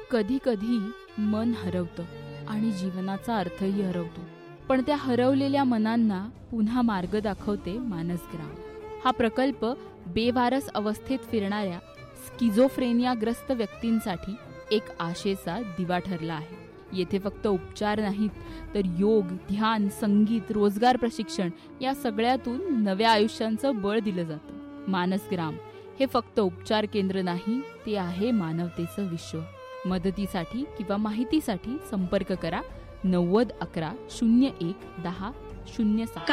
कधी कधी मन हरवतं आणि जीवनाचा अर्थही हरवतो. पण त्या हरवलेल्या मनांना पुन्हा मार्ग दाखवते मानसग्राम. हा प्रकल्प बेवारस अवस्थेत फिरणाऱ्या स्किझोफ्रेनियाग्रस्त व्यक्तींसाठी एक आशेचा दिवा ठरला आहे. येथे फक्त उपचार नाहीत, तर योग, ध्यान, संगीत, रोजगार प्रशिक्षण या सगळ्यातून नव्या आयुष्यांचं बळ दिलं जातं. मानसग्राम हे फक्त उपचार केंद्र नाही, ते आहे मानवतेचं विश्व. मदतीसाठी किंवा माहितीसाठी संपर्क करा 90 11 01 10 07.